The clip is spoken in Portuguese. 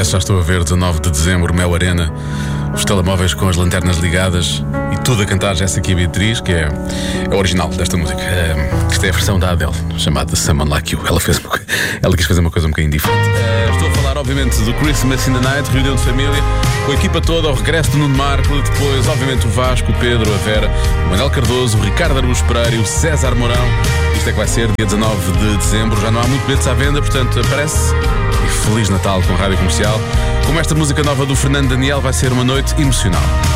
Parece que já estou a ver 19 de dezembro, Mel Arena, os telemóveis com as lanternas ligadas e tudo a cantar Jessica e Beatriz, que é a original desta música. Esta é a versão da Adele, chamada Someone Like You. Ela quis fazer uma coisa um bocadinho diferente. Estou a falar, obviamente, do Christmas in the Night, reunião de família, com a equipa toda, ao regresso do Nuno Marco, depois, obviamente, o Vasco, o Pedro, a Vera, o Manuel Cardoso, o Ricardo Araújo Pereira e o César Mourão. Isto é que vai ser dia 19 de dezembro. Já não há muito bilhetes à venda, portanto, aparece. E Feliz Natal com a Rádio Comercial. Como esta música nova do Fernando Daniel, vai ser uma noite emocional.